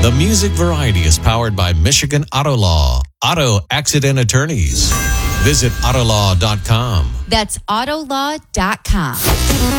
The Music Variety is powered by Michigan Auto Law. Auto accident attorneys. Visit Autolaw.com. That's Autolaw.com.